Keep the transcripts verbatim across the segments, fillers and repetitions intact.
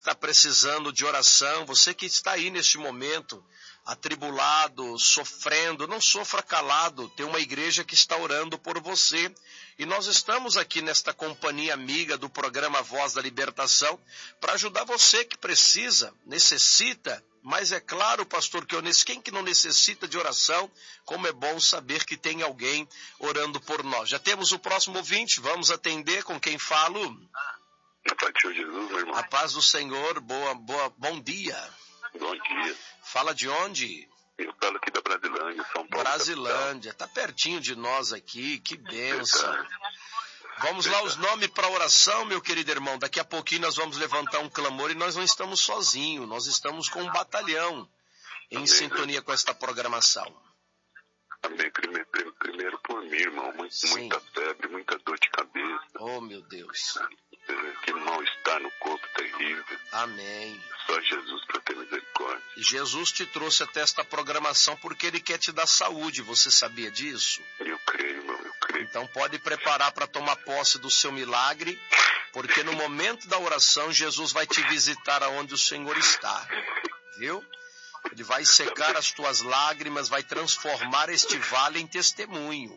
está precisando de oração, você que está aí neste momento, atribulado, sofrendo, não sofra calado, tem uma igreja que está orando por você, e nós estamos aqui nesta companhia amiga do programa Voz da Libertação, para ajudar você que precisa, necessita, mas é claro, pastor, que eu, quem que não necessita de oração, como é bom saber que tem alguém orando por nós. Já temos o próximo ouvinte, vamos atender com quem falo. A paz de Jesus, meu irmão. A paz do Senhor, boa, boa, bom dia. Bom dia. Fala de onde? Eu falo aqui da Brasilândia, São Paulo. Brasilândia, tá pertinho de nós aqui, que bênção. Verdade. Vamos lá, os nomes para oração, meu querido irmão. Daqui a pouquinho nós vamos levantar um clamor e nós não estamos sozinhos, nós estamos com um batalhão em Amém, sintonia com esta programação. Amém. Primeiro, primeiro por mim, irmão. Muito, muita febre, muita dor de cabeça. Oh, meu Deus. Que mal-estar no corpo terrível. Amém. Só Jesus para ter misericórdia. Jesus te trouxe até esta programação porque Ele quer te dar saúde, você sabia disso? Eu creio, irmão, eu creio. Então pode preparar para tomar posse do seu milagre, porque no momento da oração Jesus vai te visitar aonde o Senhor está, viu? Ele vai secar as tuas lágrimas, vai transformar este vale em testemunho.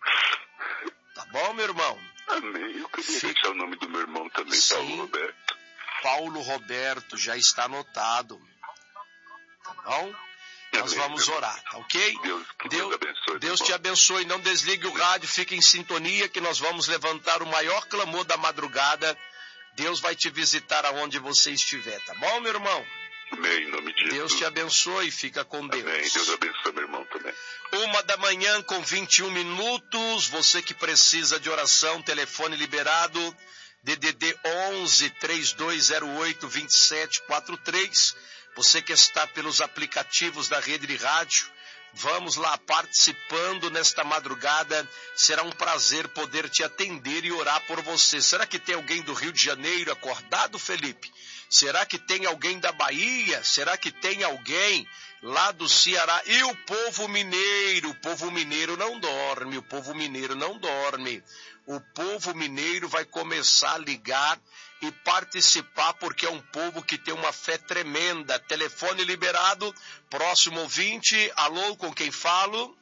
Tá bom, meu irmão? Amém. Eu queria Fica... deixar o nome do meu irmão também, Sim. Paulo Roberto. Paulo Roberto, já está anotado. Tá bom? Nós Amém, vamos orar, tá ok? Deus, que Deus, Deus abençoe. Deus te abençoe. Não desligue o rádio, fique em sintonia que nós vamos levantar o maior clamor da madrugada. Deus vai te visitar aonde você estiver, tá bom, meu irmão? Amém, em nome de Jesus. Deus te abençoe, fica com Deus. Amém, Deus abençoe meu irmão também. Uma da manhã com vinte e um minutos, você que precisa de oração, telefone liberado, D D D onze, três dois zero oito, dois sete quatro três, você que está pelos aplicativos da rede de rádio, vamos lá participando nesta madrugada, será um prazer poder te atender e orar por você. Será que tem alguém do Rio de Janeiro acordado, Felipe? Será que tem alguém da Bahia? Será que tem alguém lá do Ceará? E o povo mineiro? O povo mineiro não dorme, o povo mineiro não dorme. O povo mineiro vai começar a ligar e participar, porque é um povo que tem uma fé tremenda. Telefone liberado, próximo ouvinte. Alô, com quem falo?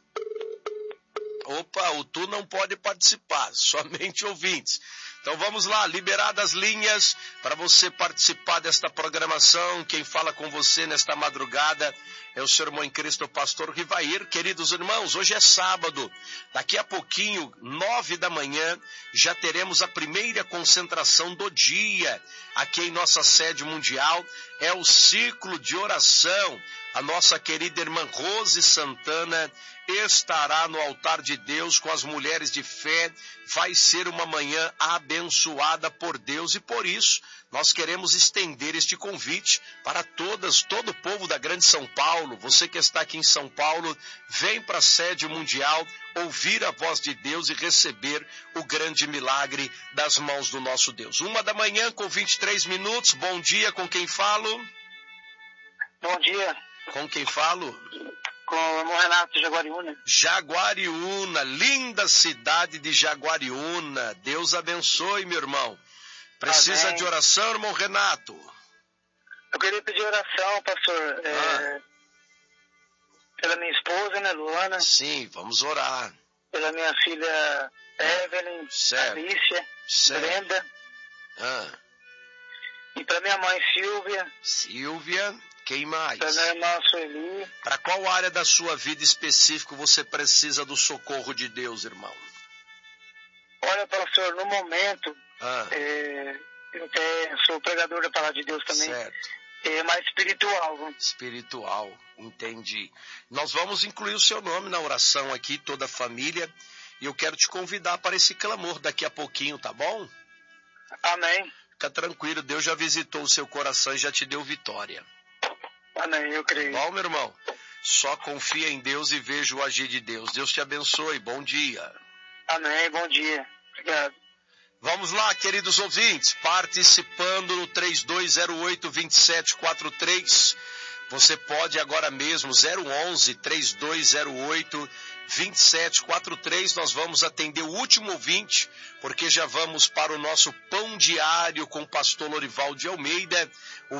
Opa, o tu não pode participar, somente ouvintes. Então vamos lá, liberadas as linhas para você participar desta programação. Quem fala com você nesta madrugada é o seu irmão em Cristo, o pastor Rivair. Queridos irmãos, hoje é sábado. Daqui a pouquinho, nove da manhã, já teremos a primeira concentração do dia aqui em nossa sede mundial. É o ciclo de oração. A nossa querida irmã Rose Santana estará no altar de Deus com as mulheres de fé. Vai ser uma manhã abençoada por Deus e por isso nós queremos estender este convite para todas, todo o povo da grande São Paulo. Você que está aqui em São Paulo, vem para a sede mundial ouvir a voz de Deus e receber o grande milagre das mãos do nosso Deus. Uma da manhã com vinte e três minutos. Bom dia, com quem falo? Bom dia. Com quem falo? Com o Renato de Jaguariúna. Jaguariúna, linda cidade de Jaguariúna. Deus abençoe, meu irmão. Precisa Amém. De oração, irmão Renato? Eu queria pedir oração, pastor, ah. é, pela minha esposa, né, Luana. Sim, vamos orar. Pela minha filha Evelyn, certo. Alicia, certo. Brenda. Ah. E para minha mãe Silvia. Silvia, quem mais? Para minha irmã Sueli. Para qual área da sua vida específica você precisa do socorro de Deus, irmão? Olha, pastor, no momento, ah. é, eu até sou pregador da palavra de Deus também. Certo. É mais espiritual. Né? Espiritual, entendi. Nós vamos incluir o seu nome na oração aqui, toda a família, e eu quero te convidar para esse clamor daqui a pouquinho, tá bom? Amém. Fica tranquilo, Deus já visitou o seu coração e já te deu vitória. Amém, eu creio. Bom, meu irmão, só confia em Deus e veja o agir de Deus. Deus te abençoe, bom dia. Amém, bom dia. Obrigado. Vamos lá, queridos ouvintes, participando no três dois zero oito, dois sete quatro três. Você pode agora mesmo, zero onze, três dois zero oito, vinte e sete quarenta e três. Nós vamos atender o último ouvinte, porque já vamos para o nosso pão diário com o pastor Lorival de Almeida.